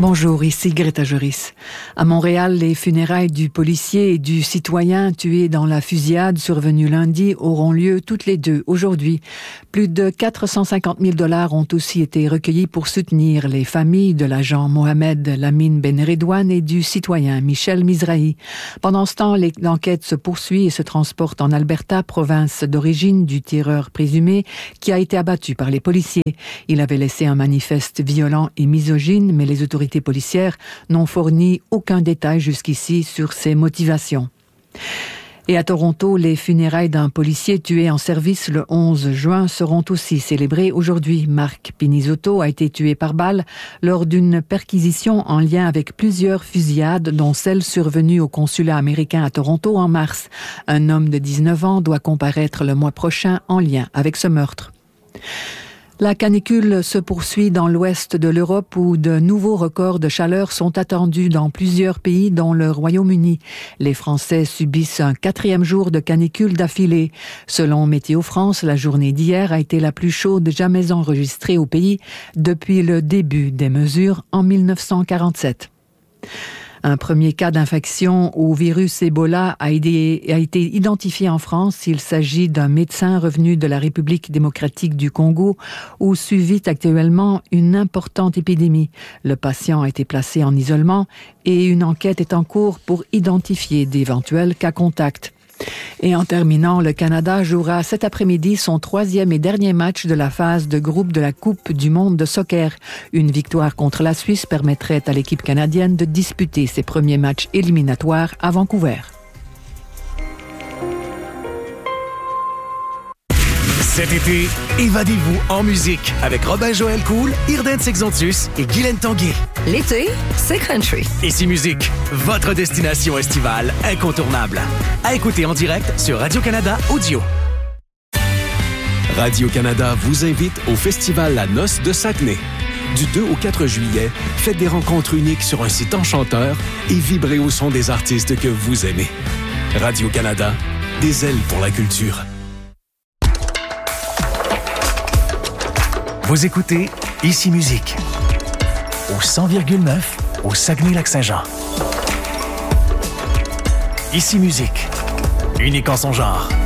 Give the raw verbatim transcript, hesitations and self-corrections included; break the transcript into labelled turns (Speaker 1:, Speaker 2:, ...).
Speaker 1: Bonjour, ici Greta Joris. À Montréal, les funérailles du policier et du citoyen tués dans la fusillade survenue lundi auront lieu toutes les deux aujourd'hui. Plus de quatre cent cinquante mille dollars ont aussi été recueillis pour soutenir les familles de l'agent Mohamed Lamine Ben Redouane et du citoyen Michel Mizrahi. Pendant ce temps, l'enquête se poursuit et se transporte en Alberta, province d'origine du tireur présumé qui a été abattu par les policiers. Il avait laissé un manifeste violent et misogyne, mais les autorités policières n'ont fourni aucun détail jusqu'ici sur ses motivations. Et à Toronto, les funérailles d'un policier tué en service le onze juin seront aussi célébrées aujourd'hui. Marc Pinizotto a été tué par balle lors d'une perquisition en lien avec plusieurs fusillades, dont celle survenue au consulat américain à Toronto en mars. Un homme de dix-neuf ans doit comparaître le mois prochain en lien avec ce meurtre. La canicule se poursuit dans l'ouest de l'Europe où de nouveaux records de chaleur sont attendus dans plusieurs pays dont le Royaume-Uni. Les Français subissent un quatrième jour de canicule d'affilée. Selon Météo France, la journée d'hier a été la plus chaude jamais enregistrée au pays depuis le début des mesures en mille neuf cent quarante-sept. Un premier cas d'infection au virus Ebola a été identifié en France. Il s'agit d'un médecin revenu de la République démocratique du Congo où suivit actuellement une importante épidémie. Le patient a été placé en isolement et une enquête est en cours pour identifier d'éventuels cas contacts. Et en terminant, le Canada jouera cet après-midi son troisième et dernier match de la phase de groupe de la Coupe du monde de soccer. Une victoire contre la Suisse permettrait à l'équipe canadienne de disputer ses premiers matchs éliminatoires à Vancouver.
Speaker 2: Cet été, évadez-vous en musique avec Robin Joël Cool, Irden Sexontus et Guylaine Tanguay.
Speaker 3: L'été, c'est country.
Speaker 2: Ici Musique, votre destination estivale incontournable. À écouter en direct sur Radio-Canada Audio. Radio-Canada vous invite au festival La Noce de Saguenay. Du deux au quatre juillet, faites des rencontres uniques sur un site enchanteur et vibrez au son des artistes que vous aimez. Radio-Canada, des ailes pour la culture. Vous écoutez Ici Musique au cent virgule neuf au Saguenay-Lac-Saint-Jean. Ici Musique, unique en son genre.